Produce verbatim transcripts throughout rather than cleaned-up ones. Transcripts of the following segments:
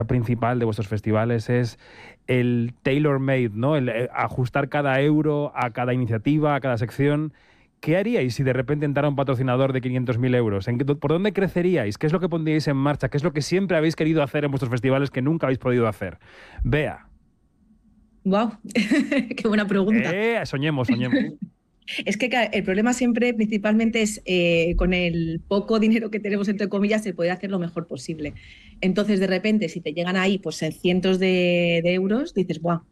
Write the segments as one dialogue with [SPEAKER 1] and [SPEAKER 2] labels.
[SPEAKER 1] principal de vuestros festivales es el tailor-made, ¿no? El, el ajustar cada euro a cada iniciativa, a cada sección. ¿Qué haríais si de repente entrara un patrocinador de quinientos mil euros? ¿En qué, ¿Por dónde creceríais? ¿Qué es lo que pondríais en marcha? ¿Qué es lo que siempre habéis querido hacer en vuestros festivales que nunca habéis podido hacer? Bea.
[SPEAKER 2] ¡Wow! ¡Qué buena pregunta!
[SPEAKER 1] Eh, soñemos, soñemos.
[SPEAKER 2] Es que el problema siempre principalmente es eh, con el poco dinero que tenemos, entre comillas, se puede hacer lo mejor posible. Entonces, de repente, si te llegan ahí pues en cientos de, de euros, dices, ¡buah!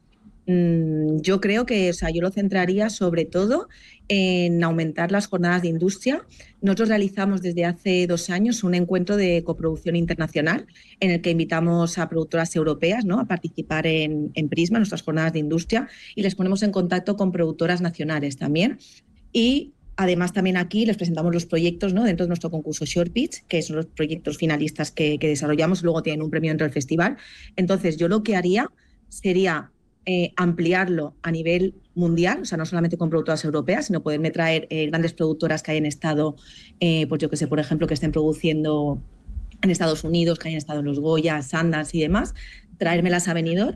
[SPEAKER 2] Mm, yo creo que, o sea, yo lo centraría sobre todo en aumentar las jornadas de industria. Nosotros realizamos desde hace dos años un encuentro de coproducción internacional en el que invitamos a productoras europeas, ¿no?, a participar en, en Prisma, nuestras jornadas de industria, y les ponemos en contacto con productoras nacionales también. Y además también aquí les presentamos los proyectos, ¿no?, dentro de nuestro concurso Short Pitch, que son los proyectos finalistas que, que desarrollamos, luego tienen un premio dentro del festival. Entonces yo lo que haría sería Eh, ampliarlo a nivel mundial, o sea, no solamente con productoras europeas, sino poderme traer eh, grandes productoras que hayan estado, eh, pues yo que sé, por ejemplo, que estén produciendo en Estados Unidos, que hayan estado en los Goya, Sundance y demás, traérmelas a Benidorm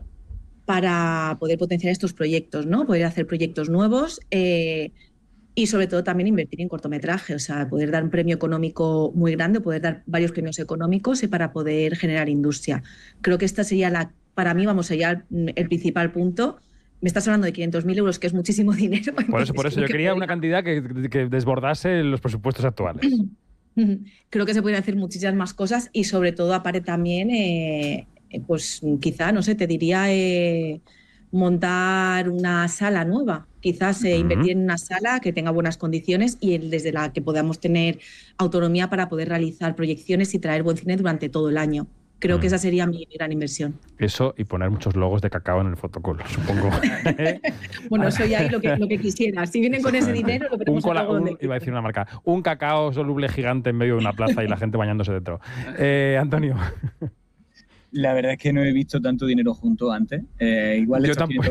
[SPEAKER 2] para poder potenciar estos proyectos, ¿no? Poder hacer proyectos nuevos eh, y sobre todo también invertir en cortometraje, o sea, poder dar un premio económico muy grande, poder dar varios premios económicos y para poder generar industria. Creo que esta sería la, para mí, vamos, sería el principal punto. Me estás hablando de quinientos mil euros, que es muchísimo dinero.
[SPEAKER 1] Por eso, por eso, yo quería una cantidad que, que desbordase los presupuestos actuales.
[SPEAKER 2] Creo que se pueden hacer muchísimas más cosas y sobre todo aparte también, eh, pues quizá, no sé, te diría eh, montar una sala nueva. Quizás eh, uh-huh. invertir en una sala que tenga buenas condiciones y el, desde la que podamos tener autonomía para poder realizar proyecciones y traer buen cine durante todo el año. Creo mm. que esa sería mi gran inversión.
[SPEAKER 1] Eso y poner muchos logos de cacao en el fotocall, supongo.
[SPEAKER 2] Bueno, eso ya ahí lo que, lo que quisiera. Si vienen con ese dinero, lo veremos.
[SPEAKER 1] Un cola, un, iba a decir una marca. Un cacao soluble gigante en medio de una plaza y la gente bañándose dentro. Eh, Antonio.
[SPEAKER 3] La verdad es que no he visto tanto dinero junto antes. Eh, igual
[SPEAKER 1] Yo tampoco.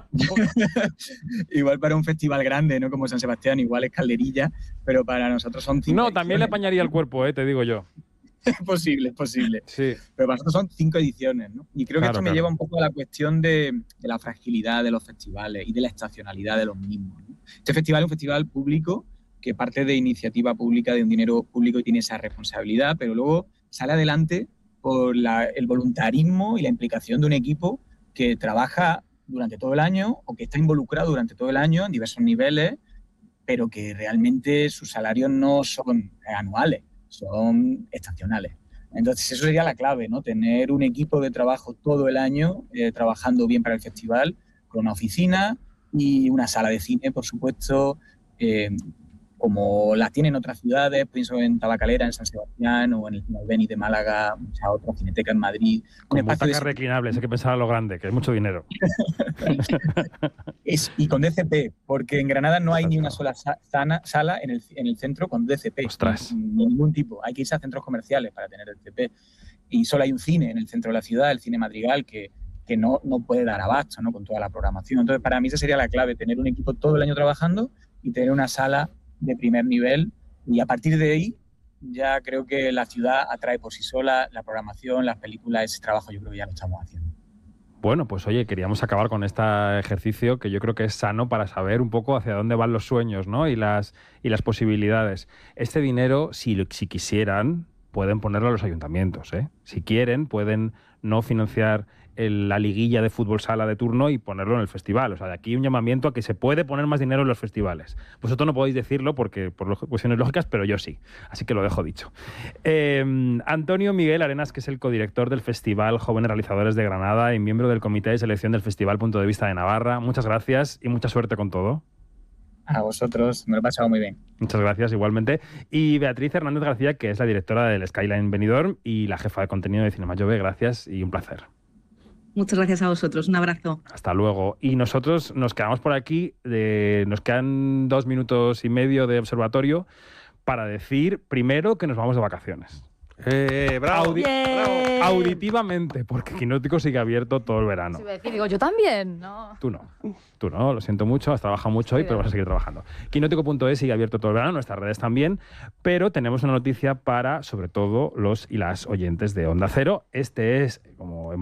[SPEAKER 3] Igual para un festival grande, ¿no? Como San Sebastián, igual es calderilla, pero para nosotros son cinco.
[SPEAKER 1] No, ediciones. También le apañaría el cuerpo, eh, te digo yo.
[SPEAKER 3] Es posible, es posible.
[SPEAKER 1] Sí.
[SPEAKER 3] Pero para nosotros son cinco ediciones, ¿no? Y creo
[SPEAKER 1] claro,
[SPEAKER 3] que esto
[SPEAKER 1] claro.
[SPEAKER 3] me lleva un poco a la cuestión de, de la fragilidad de los festivales y de la estacionalidad de los mismos, ¿no? Este festival es un festival público que parte de iniciativa pública, de un dinero público y tiene esa responsabilidad, pero luego sale adelante por la, el voluntarismo y la implicación de un equipo que trabaja durante todo el año o que está involucrado durante todo el año en diversos niveles, pero que realmente sus salarios no son anuales, son estacionales. Entonces eso sería la clave, ¿no? Tener un equipo de trabajo todo el año eh, trabajando bien para el festival, con una oficina y una sala de cine, por supuesto, eh, como las tienen otras ciudades, pienso en Tabacalera, en San Sebastián, o en el Albéniz de Málaga, muchas otras, Cineteca en Madrid.
[SPEAKER 1] Con butacas de... reclinables, hay que pensar a lo grande, que es mucho dinero.
[SPEAKER 3] es, y con D C P, porque en Granada no hay Exacto. ni una sola sana, sala en el, en el centro con D C P.
[SPEAKER 1] Ostras.
[SPEAKER 3] Ni, ni ningún tipo. Hay que irse a centros comerciales para tener D C P. Y solo hay un cine en el centro de la ciudad, el Cine Madrigal, que, que no, no puede dar abasto, ¿no?, con toda la programación. Entonces, para mí esa sería la clave, tener un equipo todo el año trabajando y tener una sala de primer nivel, y a partir de ahí ya creo que la ciudad atrae por sí sola, la programación, las películas, ese trabajo yo creo que ya lo estamos haciendo.
[SPEAKER 1] Bueno, pues oye, queríamos acabar con este ejercicio que yo creo que es sano para saber un poco hacia dónde van los sueños, ¿no?, y las, y las posibilidades. Este dinero, si, si quisieran, pueden ponerlo a los ayuntamientos, ¿eh? Si quieren, pueden no financiar el, la liguilla de fútbol sala de turno y ponerlo en el festival. O sea, de aquí un llamamiento a que se puede poner más dinero en los festivales. Vosotros no podéis decirlo porque por cuestiones lógicas, pero yo sí. Así que lo dejo dicho. Eh, Antonio Miguel Arenas, que es el codirector del Festival Jóvenes Realizadores de Granada y miembro del Comité de Selección del Festival Punto de Vista de Navarra. Muchas gracias y mucha suerte con todo.
[SPEAKER 3] A vosotros, me lo he pasado muy bien.
[SPEAKER 1] Muchas gracias, igualmente. Y Beatriz Hernández García, que es la directora del Skyline Benidorm y la jefa de contenido de Cinema Jove. Gracias y un placer.
[SPEAKER 2] Muchas gracias a vosotros, un abrazo.
[SPEAKER 1] Hasta luego. Y nosotros nos quedamos por aquí, de, nos quedan dos minutos y medio de observatorio para decir primero que nos vamos de vacaciones. Eh, bravo,
[SPEAKER 4] Bien.
[SPEAKER 1] bravo. Auditivamente, porque Quinótico sigue abierto todo el verano.
[SPEAKER 4] Se iba a decir, digo, yo también, ¿no?
[SPEAKER 1] Tú no, tú no, lo siento mucho, has trabajado mucho hoy, pero vas a seguir trabajando. Quinótico punto es sigue abierto todo el verano, nuestras redes también, pero tenemos una noticia para, sobre todo, los y las oyentes de Onda Cero. Este es, como